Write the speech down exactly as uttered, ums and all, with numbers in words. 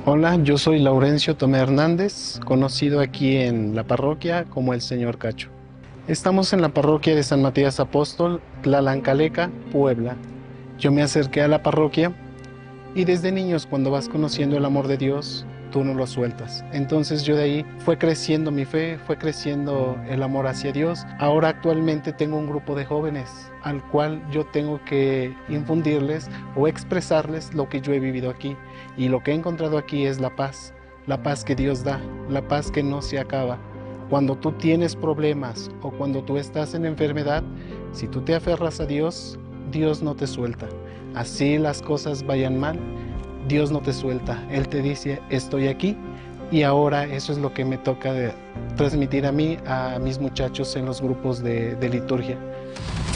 Hola, yo soy Laurencio Tomé Hernández, conocido aquí en la parroquia como el Señor Cacho. Estamos en la parroquia de San Matías Apóstol, Tlalancaleca, Puebla. Yo me acerqué a la parroquia y desde niños, cuando vas conociendo el amor de Dios, tú no lo sueltas. Entonces yo de ahí fue creciendo mi fe, fue creciendo el amor hacia Dios. Ahora actualmente tengo un grupo de jóvenes al cual yo tengo que infundirles o expresarles lo que yo he vivido aquí. Y lo que he encontrado aquí es la paz, la paz que Dios da, la paz que no se acaba. Cuando tú tienes problemas o cuando tú estás en enfermedad, si tú te aferras a Dios, Dios no te suelta. Así las cosas vayan mal, Dios no te suelta. Él te dice, estoy aquí. Y ahora eso es lo que me toca de transmitir a mí, a mis muchachos en los grupos de, de liturgia.